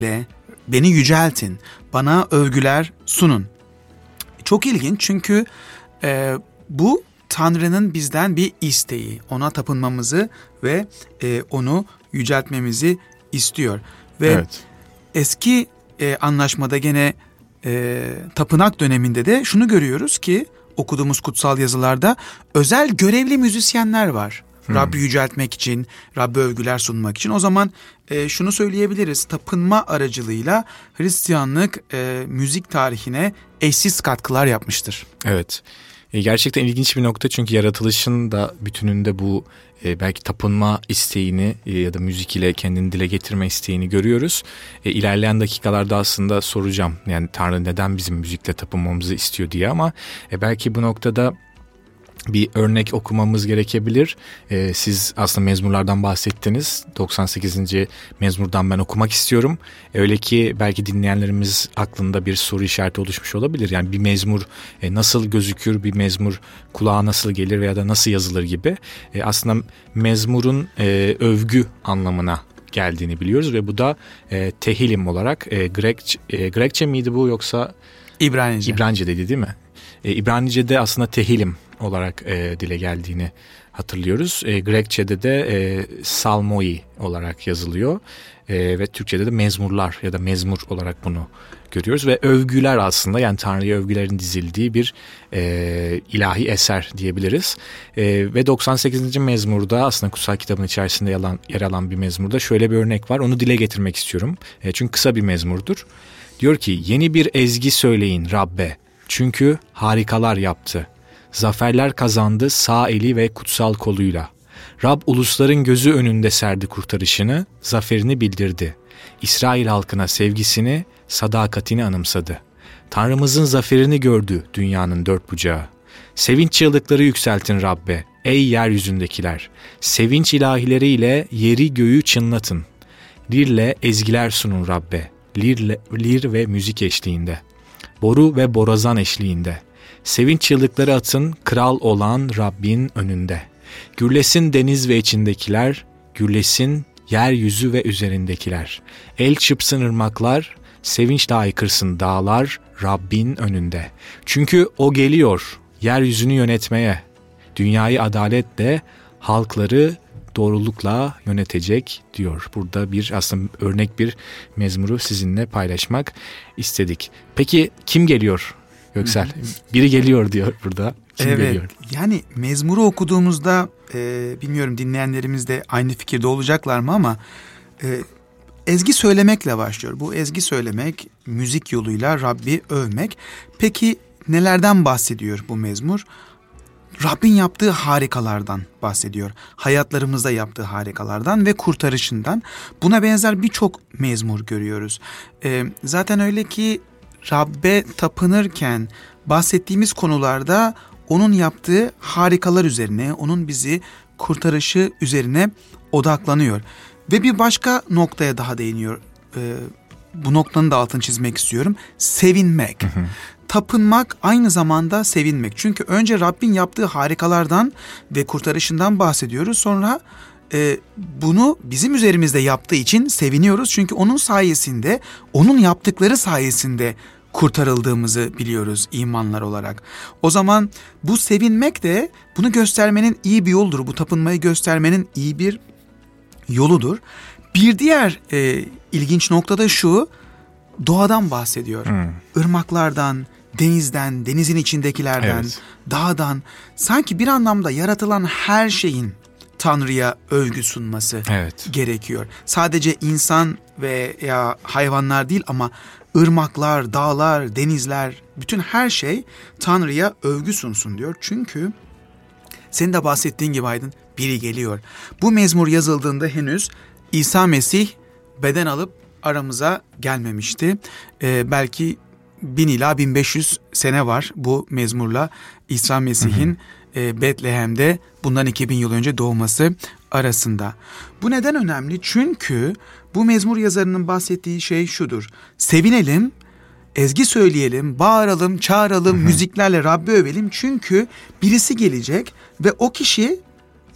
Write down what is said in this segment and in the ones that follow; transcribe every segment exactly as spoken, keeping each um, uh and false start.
beni yüceltin, bana övgüler sunun. Çok ilginç çünkü e, bu Tanrı'nın bizden bir isteği, ona tapınmamızı ve e, onu yüceltmemizi istiyor. Ve evet. eski e, anlaşmada gene e, tapınak döneminde de şunu görüyoruz ki okuduğumuz kutsal yazılarda özel görevli müzisyenler var. Hmm. Rabbi yüceltmek için, Rabbi övgüler sunmak için. O zaman e, şunu söyleyebiliriz. Tapınma aracılığıyla Hristiyanlık e, müzik tarihine eşsiz katkılar yapmıştır. Evet. E, gerçekten ilginç bir nokta çünkü yaratılışın da bütününde bu e, belki tapınma isteğini e, ya da müzik ile kendini dile getirme isteğini görüyoruz. E, ilerleyen dakikalarda aslında soracağım yani Tanrı neden bizim müzikle tapınmamızı istiyor diye ama e, belki bu noktada bir örnek okumamız gerekebilir. Ee, siz aslında mezmurlardan bahsettiniz. doksan sekizinci mezmurdan ben okumak istiyorum. Öyle ki belki dinleyenlerimiz aklında bir soru işareti oluşmuş olabilir. Yani bir mezmur e, nasıl gözükür, bir mezmur kulağa nasıl gelir veya da nasıl yazılır gibi. E, aslında mezmurun e, övgü anlamına geldiğini biliyoruz ve bu da e, tehilim olarak e, Grekçe, e, Grekçe miydi bu yoksa İbranice. İbranice dedi değil mi? E, İbranice'de aslında tehilim olarak e, dile geldiğini hatırlıyoruz. E, Grekçe'de de e, salmoi olarak yazılıyor e, ve Türkçe'de de mezmurlar ya da mezmur olarak bunu görüyoruz ve övgüler aslında yani Tanrı'ya övgülerin dizildiği bir e, ilahi eser diyebiliriz. E, ve doksan sekizinci mezmurda aslında kutsal kitabın içerisinde yer alan, yer alan bir mezmurda şöyle bir örnek var. Onu dile getirmek istiyorum. E, çünkü kısa bir mezmurdur. Diyor ki yeni bir ezgi söyleyin Rabbe çünkü harikalar yaptı. Zaferler kazandı sağ eli ve kutsal koluyla. Rab ulusların gözü önünde serdi kurtarışını, zaferini bildirdi. İsrail halkına sevgisini, sadakatini anımsadı. Tanrımızın zaferini gördü dünyanın dört bucağı. Sevinç çığlıkları yükseltin Rabbe, ey yeryüzündekiler. Sevinç ilahileriyle yeri göğü çınlatın. Lirle ezgiler sunun Rabbe, lirle, lir ve müzik eşliğinde. Boru ve borazan eşliğinde. Sevinç çığlıkları atın kral olan Rabbin önünde. Gürlesin deniz ve içindekiler, gürlesin yeryüzü ve üzerindekiler. El çırpsın ırmaklar, sevinçle haykırsın dağlar Rabbin önünde. Çünkü o geliyor yeryüzünü yönetmeye. Dünyayı adaletle, halkları doğrulukla yönetecek diyor. Burada bir aslında örnek bir mezmuru sizinle paylaşmak istedik. Peki kim geliyor Göksel? Biri geliyor diyor burada. Kim evet, geliyor? Yani mezmuru okuduğumuzda e, bilmiyorum dinleyenlerimiz de aynı fikirde olacaklar mı ama e, ezgi söylemekle başlıyor. Bu ezgi söylemek, müzik yoluyla Rabbi övmek. Peki nelerden bahsediyor bu mezmur? Rabbin yaptığı harikalardan bahsediyor. Hayatlarımızda yaptığı harikalardan ve kurtarışından. Buna benzer birçok mezmur görüyoruz. E, zaten öyle ki Rabbe tapınırken bahsettiğimiz konularda onun yaptığı harikalar üzerine, onun bizi kurtarışı üzerine odaklanıyor. Ve bir başka noktaya daha değiniyor. Ee, bu noktanın da altını çizmek istiyorum. Sevinmek. Hı hı. Tapınmak aynı zamanda sevinmek. Çünkü önce Rabbin yaptığı harikalardan ve kurtarışından bahsediyoruz. Sonra e, bunu bizim üzerimizde yaptığı için seviniyoruz. Çünkü onun sayesinde, onun yaptıkları sayesinde kurtarıldığımızı biliyoruz imanlar olarak. O zaman bu sevinmek de bunu göstermenin iyi bir yoludur. Bu tapınmayı göstermenin iyi bir yoludur. Bir diğer e, ilginç nokta da şu, doğadan bahsediyor. Hmm. Irmaklardan, denizden, denizin içindekilerden, evet. dağdan, sanki bir anlamda yaratılan her şeyin Tanrı'ya övgü sunması evet. gerekiyor. Sadece insan veya hayvanlar değil ama ırmaklar, dağlar, denizler, bütün her şey Tanrı'ya övgü sunsun diyor. Çünkü senin de bahsettiğin gibi Aydın, biri geliyor. Bu mezmur yazıldığında henüz İsa Mesih beden alıp aramıza gelmemişti. Ee, belki bin ila bin beş yüz sene var bu mezmurla İsa Mesih'in e, Betlehem'de bundan iki bin yıl önce doğması arasında. Bu neden önemli? Çünkü bu mezmur yazarının bahsettiği şey şudur. Sevinelim, ezgi söyleyelim, bağıralım, çağıralım, müziklerle Rabbi övelim. Çünkü birisi gelecek ve o kişi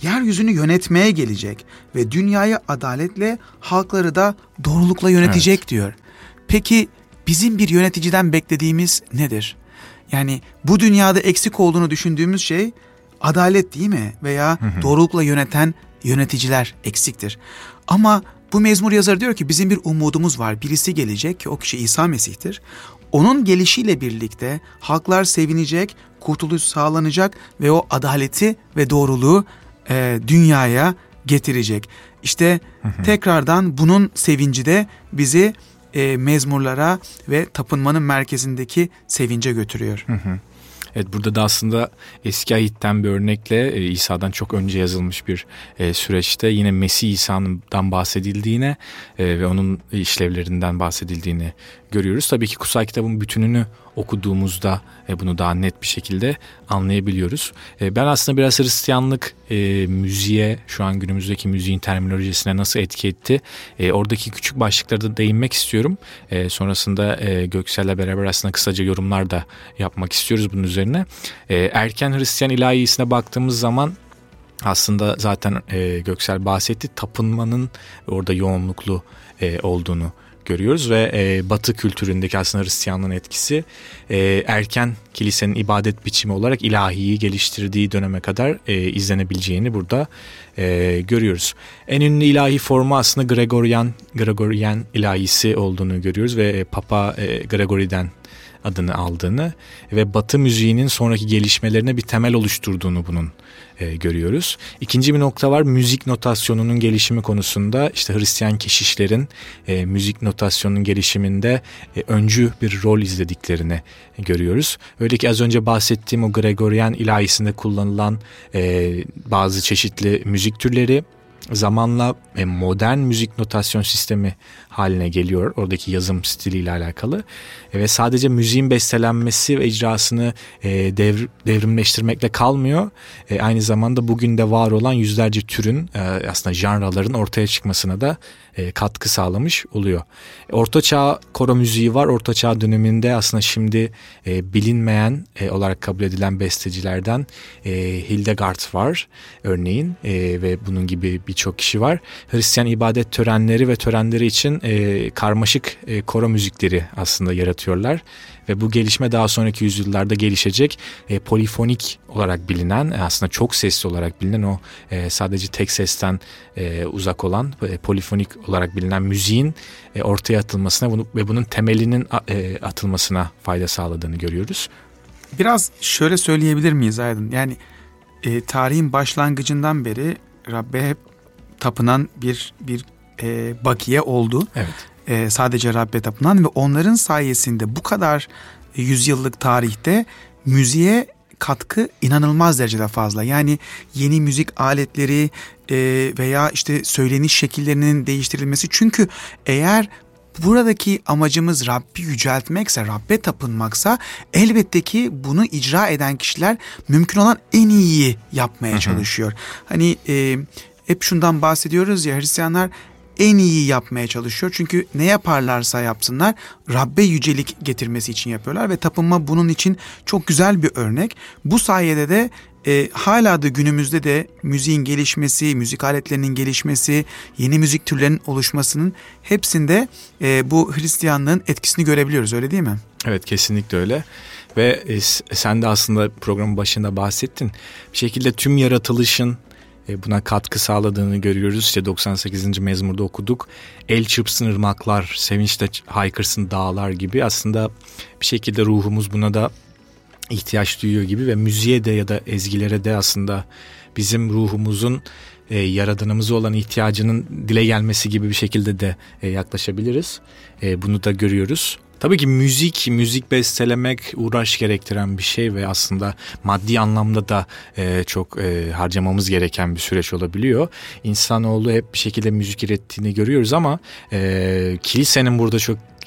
yeryüzünü yönetmeye gelecek ve dünyayı adaletle, halkları da doğrulukla yönetecek evet. diyor. Peki bizim bir yöneticiden beklediğimiz nedir? Yani bu dünyada eksik olduğunu düşündüğümüz şey adalet değil mi? Veya hı hı. doğrulukla yöneten yöneticiler eksiktir. Ama bu mezmur yazarı diyor ki bizim bir umudumuz var. Birisi gelecek ki o kişi İsa Mesih'tir. Onun gelişiyle birlikte halklar sevinecek, kurtuluş sağlanacak ve o adaleti ve doğruluğu e, dünyaya getirecek. İşte hı hı. tekrardan bunun sevinci de bizi e, mezmurlara ve tapınmanın merkezindeki sevince götürüyor. Hı hı. Evet, burada da aslında eski ayitten bir örnekle e, İsa'dan çok önce yazılmış bir e, süreçte yine Mesih İsa'dan bahsedildiğine e, ve onun işlevlerinden bahsedildiğini görüyoruz. Tabii ki kutsal kitabın bütününü okuduğumuzda e, bunu daha net bir şekilde anlayabiliyoruz. E, ben aslında biraz Hristiyanlık e, müziğe, şu an günümüzdeki müziğin terminolojisine nasıl etki etti, e, oradaki küçük başlıklara da değinmek istiyorum. E, sonrasında e, Göksel'le beraber aslında kısaca yorumlar da yapmak istiyoruz bunun üzerine. E, erken Hristiyan ilahiyesine baktığımız zaman aslında zaten e, Göksel bahsetti, tapınmanın orada yoğunluklu e, olduğunu görüyoruz ve e, Batı kültüründeki aslında Hristiyanlığın etkisi e, erken kilisenin ibadet biçimi olarak ilahiyi geliştirdiği döneme kadar e, izlenebileceğini burada e, görüyoruz. En ünlü ilahi formu aslında Gregorian, Gregorian ilahisi olduğunu görüyoruz ve e, Papa e, Gregory'den adını aldığını ve Batı müziğinin sonraki gelişmelerine bir temel oluşturduğunu bunun e, görüyoruz. İkinci bir nokta var, müzik notasyonunun gelişimi konusunda işte Hristiyan keşişlerin e, müzik notasyonunun gelişiminde e, öncü bir rol izlediklerini görüyoruz. Öyle ki az önce bahsettiğim o Gregorian ilahisinde kullanılan e, bazı çeşitli müzik türleri zamanla modern müzik notasyon sistemi haline geliyor. Oradaki yazım stiliyle alakalı. Ve sadece müziğin bestelenmesi ve icrasını devr, devrimleştirmekle kalmıyor. Aynı zamanda bugün de var olan yüzlerce türün, aslında janraların ortaya çıkmasına da katkı sağlamış oluyor. Orta Çağ koro müziği var. Orta Çağ döneminde aslında şimdi bilinmeyen olarak kabul edilen bestecilerden Hildegard var örneğin ve bunun gibi birçok kişi var. Hristiyan ibadet törenleri ve törenleri için e, karmaşık e, koro müzikleri aslında yaratıyorlar ve bu gelişme daha sonraki yüzyıllarda gelişecek e, polifonik olarak bilinen, aslında çok sesli olarak bilinen, o e, sadece tek sesten e, uzak olan e, polifonik olarak bilinen müziğin e, ortaya atılmasına bunu, ve bunun temelinin e, atılmasına fayda sağladığını görüyoruz. Biraz şöyle söyleyebilir miyiz Aydın? Yani e, tarihin başlangıcından beri Rabbe hep tapınan bir bir e, bakiye oldu. Evet. E, sadece Rabbe tapınan ve onların sayesinde bu kadar yüzyıllık tarihte müziğe katkı inanılmaz derecede fazla. Yani yeni müzik aletleri e, veya işte söyleniş şekillerinin değiştirilmesi. Çünkü eğer buradaki amacımız Rabbi yüceltmekse, Rabbe tapınmaksa elbette ki bunu icra eden kişiler mümkün olan en iyiyi yapmaya hı hı. çalışıyor. Hani e, hep şundan bahsediyoruz ya, Hristiyanlar en iyi yapmaya çalışıyor. Çünkü ne yaparlarsa yapsınlar Rabbe yücelik getirmesi için yapıyorlar ve tapınma bunun için çok güzel bir örnek. Bu sayede de e, hala da günümüzde de müziğin gelişmesi, müzik aletlerinin gelişmesi, yeni müzik türlerinin oluşmasının hepsinde e, bu Hristiyanlığın etkisini görebiliyoruz, öyle değil mi? Evet, kesinlikle öyle. Ve e, sen de aslında programın başında bahsettin. Bir şekilde tüm yaratılışın buna katkı sağladığını görüyoruz. İşte doksan sekizinci mezmurda okuduk. El çırpsın ırmaklar, sevinçle haykırsın dağlar gibi. Aslında bir şekilde ruhumuz buna da ihtiyaç duyuyor gibi ve müziğe de ya da ezgilere de aslında bizim ruhumuzun e, yaradanımıza olan ihtiyacının dile gelmesi gibi bir şekilde de e, yaklaşabiliriz. E, bunu da görüyoruz. Tabii ki müzik, müzik bestelemek uğraş gerektiren bir şey ve aslında maddi anlamda da e, çok e, harcamamız gereken bir süreç olabiliyor. İnsanoğlu hep bir şekilde müzik ürettiğini görüyoruz ama e, kilisenin burada çok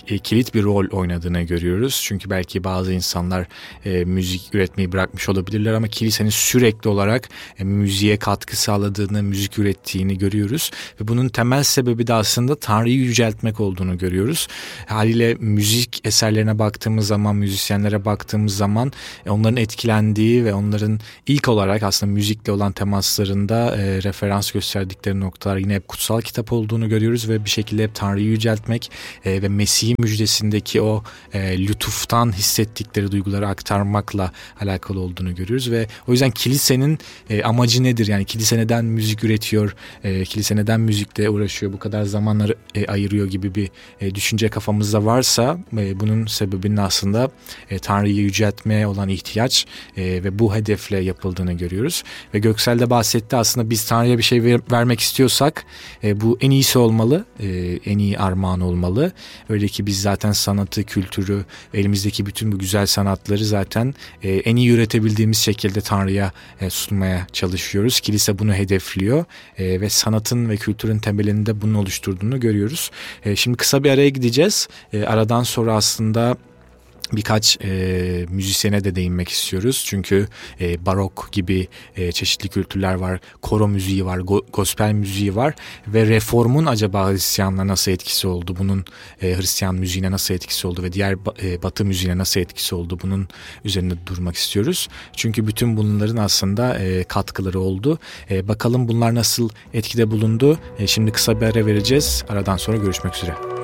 e, kilit bir rol oynadığını görüyoruz. Çünkü belki bazı insanlar e, müzik üretmeyi bırakmış olabilirler ama kilisenin sürekli olarak e, müziğe katkı sağladığını, müzik ürettiğini görüyoruz. Ve bunun temel sebebi de aslında Tanrı'yı yüceltmek olduğunu görüyoruz. Haliyle müzik eserlerine baktığımız zaman, müzisyenlere baktığımız zaman e, onların etkilendiği ve onların ilk olarak aslında müzikle olan temaslarında e, referans gösterdikleri noktalar yine hep kutsal kitap olduğunu görüyoruz ve bir şekilde hep Tanrı'yı yüceltmek e, ve Mesih'in müjdesindeki o e, lütuftan hissettikleri duyguları aktarmakla alakalı olduğunu görüyoruz ve o yüzden kilisenin e, amacı nedir? Yani kilise neden müzik üretiyor? E, kilise neden müzikle uğraşıyor? Bu kadar zamanları e, ayırıyor gibi bir e, düşünce kafamızda varsa e, bunun sebebinin aslında e, Tanrı'yı yüceltmeye olan ihtiyaç e, ve bu hedefle yapıldığını görüyoruz. Ve Göksel de bahsetti, aslında biz Tanrı'ya bir şey ver, vermek istiyorsak e, bu en iyisi olmalı, e, en iyi armağan olmalı. Öyle ki biz zaten sanatı, kültürü, elimizdeki bütün bu güzel sanatları zaten e, en iyi üretebildiğimiz şekilde Tanrı'ya e, sunmaya çalışıyoruz. Kilise bunu hedefliyor e, ve sanatın ve kültürün temelinde bunun oluşturduğunu görüyoruz. E, şimdi kısa bir araya gideceğiz. E, aradan sonra aslında birkaç e, müzisyene de değinmek istiyoruz. Çünkü e, barok gibi e, çeşitli kültürler var. Koro müziği var, go, gospel müziği var ve reformun acaba Hristiyanlara nasıl etkisi oldu? Bunun e, Hristiyan müziğine nasıl etkisi oldu ve diğer e, Batı müziğine nasıl etkisi oldu? Bunun üzerinde durmak istiyoruz. Çünkü bütün bunların aslında e, katkıları oldu. E, bakalım bunlar nasıl etkide bulundu? E, şimdi kısa bir ara vereceğiz. Aradan sonra görüşmek üzere.